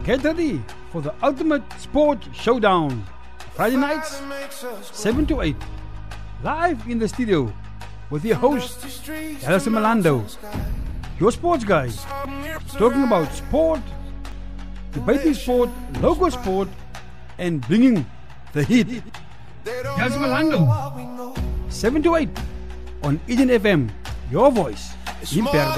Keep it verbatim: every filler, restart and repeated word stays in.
Get ready for the ultimate sport showdown. Friday nights, seven to eight. Live in the studio with your host, Alison Milando. Your sports guy. Talking about sport, debating sport, local sport, and bringing the heat. Alison Milando. seven to eight on Eden F M. Your voice in Perde.